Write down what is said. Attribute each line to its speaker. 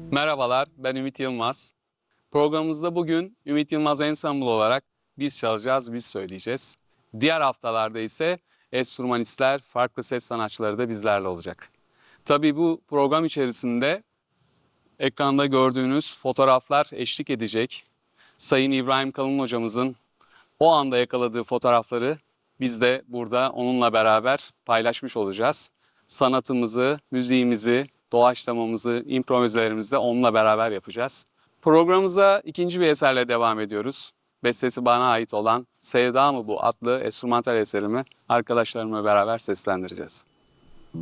Speaker 1: Merhabalar, ben Ümit Yılmaz. Programımızda bugün Ümit Yılmaz Ensemble olarak biz çalacağız, biz söyleyeceğiz. Diğer haftalarda ise enstrümanistler, farklı ses sanatçıları da bizlerle olacak. Tabii bu program içerisinde ekranda gördüğünüz fotoğraflar eşlik edecek. Sayın İbrahim Kalın hocamızın o anda yakaladığı fotoğrafları biz de burada onunla beraber paylaşmış olacağız. Sanatımızı, müziğimizi, doğaçlamamızı, improvizelerimizi de onunla beraber yapacağız. Programımıza ikinci bir eserle devam ediyoruz. Bestesi bana ait olan Sevda mı bu adlı enstrümantal eserimi arkadaşlarımla beraber seslendireceğiz.